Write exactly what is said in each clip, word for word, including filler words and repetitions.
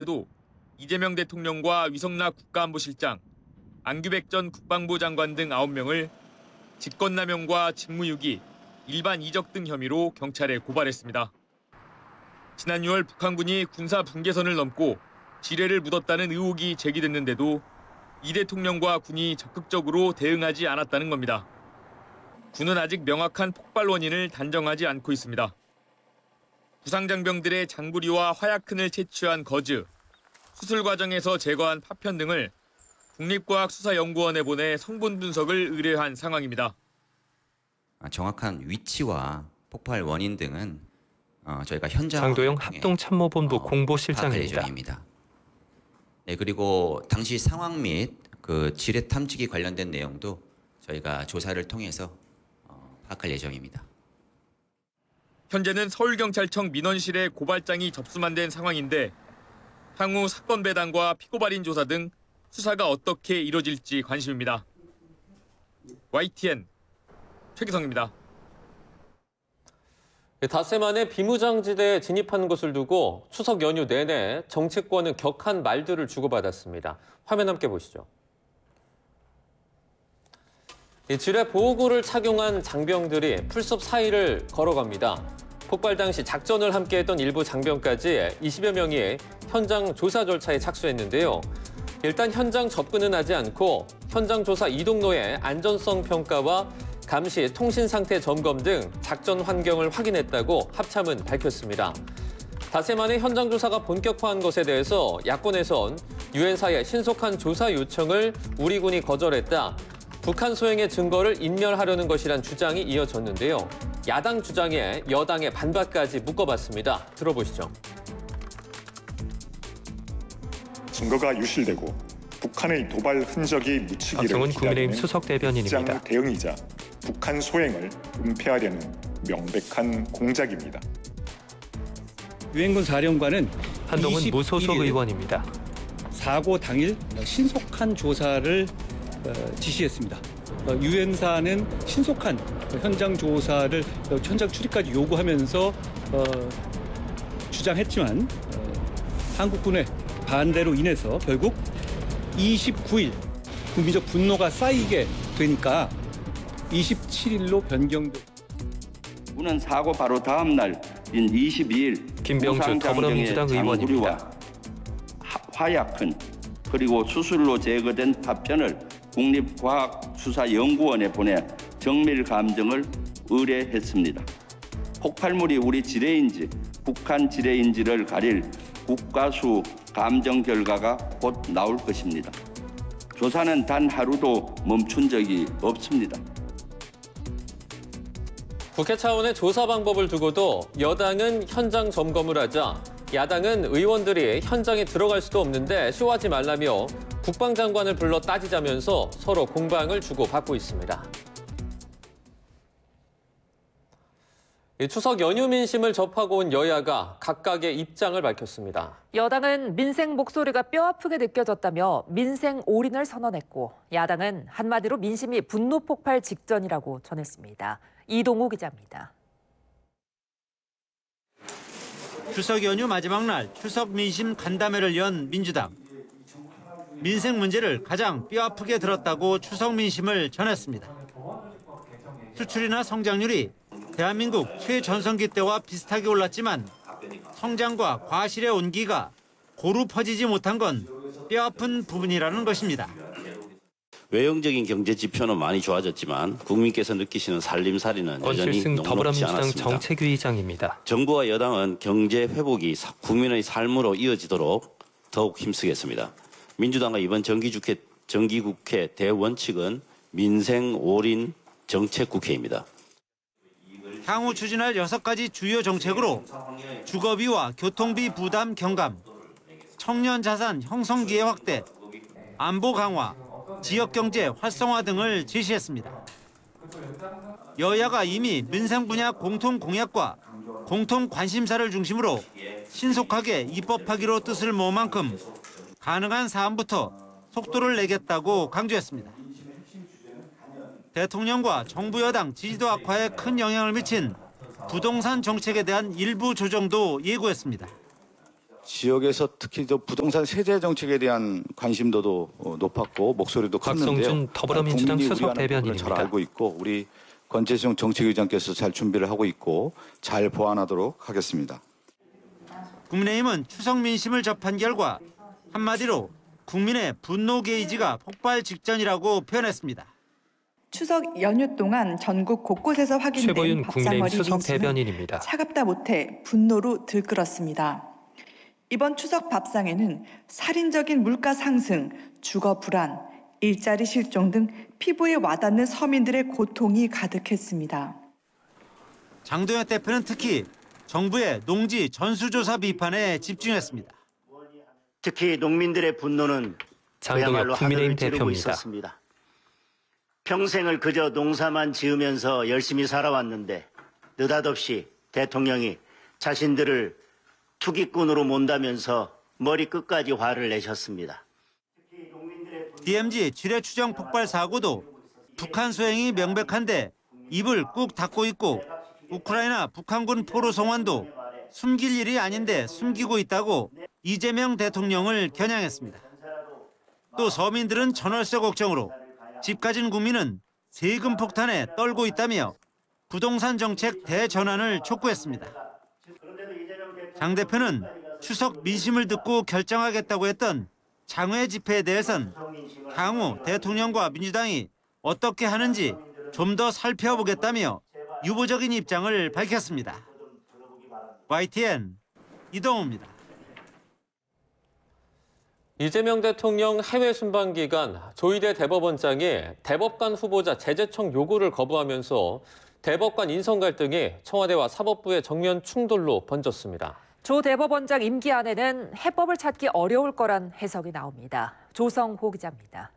도 이재명 대통령과 위성락 국가안보실장, 안규백 전 국방부 장관 등 아홉 명을 직권남용과 직무유기, 일반 이적 등 혐의로 경찰에 고발했습니다. 지난 유월 북한군이 군사 분계선을 넘고 지뢰를 묻었다는 의혹이 제기됐는데도 이 대통령과 군이 적극적으로 대응하지 않았다는 겁니다. 군은 아직 명확한 폭발 원인을 단정하지 않고 있습니다. 부상장병들의 장부리와 화약흔을 채취한 거즈, 수술 과정에서 제거한 파편 등을 국립과학수사연구원에 보내 성분 분석을 의뢰한 상황입니다. 정확한 위치와 폭발 원인 등은 저희가 현장 장도영 합동참모본부 어, 공보실장입니다. 네, 그리고 당시 상황 및 그 지뢰 탐지기 관련된 내용도 저희가 조사를 통해서 어, 파악할 예정입니다. 현재는 서울경찰청 민원실에 고발장이 접수만 된 상황인데 향후 사건 배당과 피고발인 조사 등 수사가 어떻게 이뤄질지 관심입니다. 와이티엔 최기성입니다. 닷새 만에 비무장지대에 진입한 것을 두고 추석 연휴 내내 정치권은 격한 말들을 주고받았습니다. 화면 함께 보시죠. 지뢰 보호구를 착용한 장병들이 풀숲 사이를 걸어갑니다. 폭발 당시 작전을 함께했던 일부 장병까지 이십여 명이 현장 조사 절차에 착수했는데요. 일단 현장 접근은 하지 않고 현장 조사 이동로의 안전성 평가와 감시, 통신 상태 점검 등 작전 환경을 확인했다고 합참은 밝혔습니다. 닷새 만에 현장 조사가 본격화한 것에 대해서 야권에선 유엔사의 신속한 조사 요청을 우리 군이 거절했다. 북한 소행의 증거를 인멸하려는 것이란 주장이 이어졌는데요. 야당 주장에 여당의 반박까지 묶어봤습니다. 들어보시죠. 증거가 유실되고 북한의 도발 흔적이 묻히기를 박성훈 국민의힘 기다리는 수석 대변인입니다. 입장 대응이자 북한 소행을 은폐하려는 명백한 공작입니다. 유엔군 사령관은 한동훈 무소속 의원입니다. 사고 당일 신속한 조사를 지시했습니다. 유엔사는 신속한 현장 조사를 현장 출입까지 요구하면서 주장했지만 한국군의 반대로 인해서 결국 이십구 일 국민적 분노가 쌓이게 되니까 이십칠 일로 변경돼. 군은 사고 바로 다음 날인 이십이 일 김병주 더불어민주당 의원입니다. 화약흔 그리고 수술로 제거된 파편을 국립과학수사연구원에 보내 정밀 감정을 의뢰했습니다. 폭발물이 우리 지뢰인지 북한 지뢰인지를 가릴 국가수 감정 결과가 곧 나올 것입니다. 조사는 단 하루도 멈춘 적이 없습니다. 국회 차원의 조사 방법을 두고도 여당은 현장 점검을 하자 야당은 의원들이 현장에 들어갈 수도 없는데 쇼하지 말라며 국방장관을 불러 따지자면서 서로 공방을 주고받고 있습니다. 추석 연휴 민심을 접하고 온 여야가 각각의 입장을 밝혔습니다. 여당은 민생 목소리가 뼈아프게 느껴졌다며 민생 올인을 선언했고 야당은 한마디로 민심이 분노 폭발 직전이라고 전했습니다. 이동우 기자입니다. 추석 연휴 마지막 날 추석 민심 간담회를 연 민주당. 민생 문제를 가장 뼈아프게 들었다고 추석 민심을 전했습니다. 수출이나 성장률이 대한민국 최전성기 때와 비슷하게 올랐지만 성장과 과실의 온기가 고루 퍼지지 못한 건 뼈아픈 부분이라는 것입니다. 외형적인 경제 지표는 많이 좋아졌지만 국민께서 느끼시는 살림살이는 여전히 녹록지 더불어민주당 않았습니다. 정책위의장입니다. 정부와 여당은 경제 회복이 국민의 삶으로 이어지도록 더욱 힘쓰겠습니다. 민주당의 이번 정기국회, 정기국회 대원칙은 민생 올인 정책국회입니다. 향후 추진할 여섯 가지 주요 정책으로 주거비와 교통비 부담 경감, 청년 자산 형성 기회 확대, 안보 강화, 지역경제 활성화 등을 제시했습니다. 여야가 이미 민생 분야 공통 공약과 공통 관심사를 중심으로 신속하게 입법하기로 뜻을 모은 만큼 가능한 사안부터 속도를 내겠다고 강조했습니다. 대통령과 정부 여당 지지도 악화에 큰 영향을 미친 부동산 정책에 대한 일부 조정도 예고했습니다. 지역에서 특히 저 부동산 세제 정책에 대한 관심도도 높았고 목소리도 컸는데요. 박성준 더불어민주당 수석 대변인입니다. 잘 알고 있고 우리 권재정 정책위원장께서 잘 준비를 하고 있고 잘 보완하도록 하겠습니다. 국민의힘은 추석 민심을 접한 결과 한마디로 국민의 분노 게이지가 폭발 직전이라고 표현했습니다. 추석 연휴 동안 전국 곳곳에서 확인된 최보윤 국민의힘 밥상머리 수석 민심은 대변인입니다. 차갑다 못해 분노로 들끓었습니다. 이번 추석 밥상에는 살인적인 물가 상승, 주거 불안, 일자리 실종 등 피부에 와닿는 서민들의 고통이 가득했습니다. 장동혁 대표는 특히 정부의 농지 전수조사 비판에 집중했습니다. 특히 농민들의 분노는 장동혁 국민의힘 대표입니다. 있었습니다. 평생을 그저 농사만 지으면서 열심히 살아왔는데 느닷없이 대통령이 자신들을 투기꾼으로 몬다면서 머리끝까지 화를 내셨습니다. 디엠지 지뢰 추정 폭발 사고도 북한 소행이 명백한데 입을 꾹 닫고 있고 우크라이나 북한군 포로 송환도 숨길 일이 아닌데 숨기고 있다고 이재명 대통령을 겨냥했습니다. 또 서민들은 전월세 걱정으로 집 가진 국민은 세금 폭탄에 떨고 있다며 부동산 정책 대전환을 촉구했습니다. 장 대표는 추석 민심을 듣고 결정하겠다고 했던 장외 집회에 대해선 향후 대통령과 민주당이 어떻게 하는지 좀 더 살펴보겠다며 유보적인 입장을 밝혔습니다. 와이티엔 이동우입니다. 이재명 대통령 해외 순방 기간 조희대 대법원장이 대법관 후보자 제재청 요구를 거부하면서 대법관 인선 갈등이 청와대와 사법부의 정면 충돌로 번졌습니다. 조 대법원장 임기 안에는 해법을 찾기 어려울 거란 해석이 나옵니다. 조성호 기자입니다.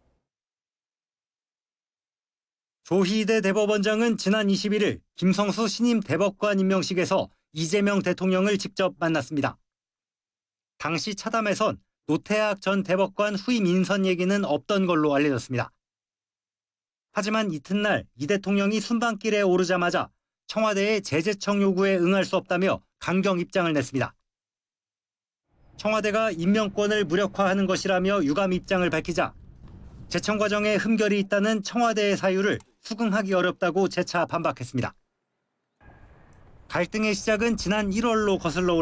조희대 대법원장은 지난 이십일 일 김성수 신임 대법관 임명식에서 이재명 대통령을 직접 만났습니다. 당시 차담에선 노태학 전 대법관 후임 인선 얘기는 없던 걸로 알려졌습니다. 하지만 이튿날 이 대통령이 순방길에 오르자마자 청와대의 제재청 요구에 응할 수 없다며 강경 입장을 냈습니다. 청와대가 임명권을 무력화하는 것이라며 유감 입장을 밝히자 제청 과정에 흠결이 있다는 청와대의 사유를 수긍하기 어렵다고 재차 반박했습니다. 갈등의 시작은 지난 일월로 거슬러